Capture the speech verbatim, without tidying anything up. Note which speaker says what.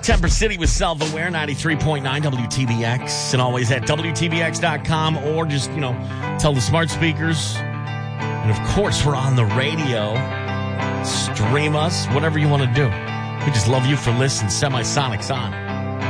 Speaker 1: Temper City with Self-Aware, ninety-three point nine W T B X, and always at W T B X dot com, or just, you know, tell the smart speakers. And, of course, we're on the radio. Stream us, whatever you want to do. We just love you for listening. Semi-Sonic's on.